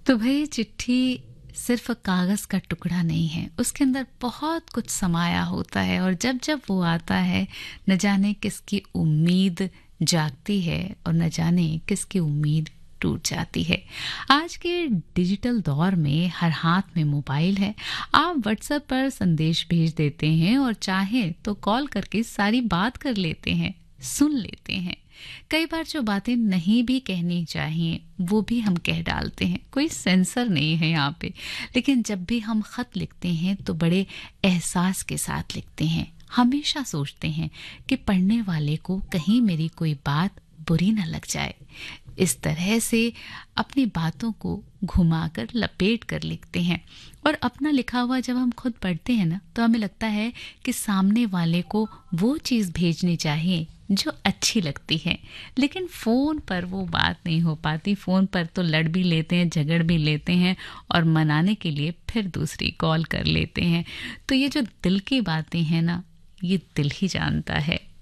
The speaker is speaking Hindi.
तो भाई चिट्ठी सिर्फ कागज का टुकड़ा नहीं है, उसके अंदर बहुत कुछ समाया होता है और जब जब वो आता है न जाने किसकी उम्मीद जागती है और न जाने किसकी उम्मीद टूट जाती है। आज के डिजिटल दौर में हर हाथ में मोबाइल है। आप व्हाट्सएप पर संदेश भेज देते हैं और चाहे तो कॉल करके सारी बात कर लेते हैं, सुन लेते हैं। कई बार जो बातें नहीं भी कहनी चाहिए वो भी हम कह डालते हैं, कोई सेंसर नहीं है यहाँ पे। लेकिन जब भी हम खत लिखते हैं तो बड़े एहसास के साथ लिखते हैं। हमेशा सोचते हैं कि पढ़ने वाले को कहीं मेरी कोई बात बुरी न लग जाए। इस तरह से अपनी बातों को घुमाकर लपेट कर लिखते हैं और अपना लिखा हुआ जब हम खुद पढ़ते हैं ना तो हमें लगता है कि सामने वाले को वो चीज़ भेजनी चाहिए जो अच्छी लगती है। लेकिन फ़ोन पर वो बात नहीं हो पाती। फ़ोन पर तो लड़ भी लेते हैं, झगड़ भी लेते हैं और मनाने के लिए फिर दूसरी कॉल कर लेते हैं। तो ये जो दिल की बातें हैं ना, ये दिल ही जानता है।